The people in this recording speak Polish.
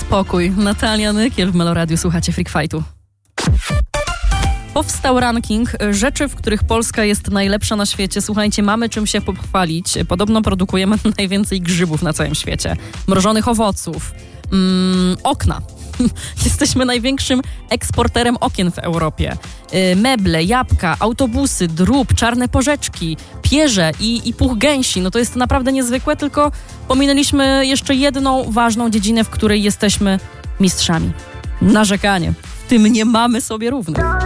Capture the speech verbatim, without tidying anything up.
spokój. Natalia Nykiel w Meloradiu. Słuchacie Freak Fightu. Powstał ranking rzeczy, w których Polska jest najlepsza na świecie. Słuchajcie, mamy czym się pochwalić. Podobno produkujemy najwięcej grzybów na całym świecie. Mrożonych owoców. Mm, okna. Jesteśmy największym eksporterem okien w Europie. Yy, meble, jabłka, autobusy, drób, czarne porzeczki, pierze i, i puch gęsi. No to jest naprawdę niezwykłe, tylko pominęliśmy jeszcze jedną ważną dziedzinę, w której jesteśmy mistrzami. Narzekanie. W tym nie mamy sobie równych.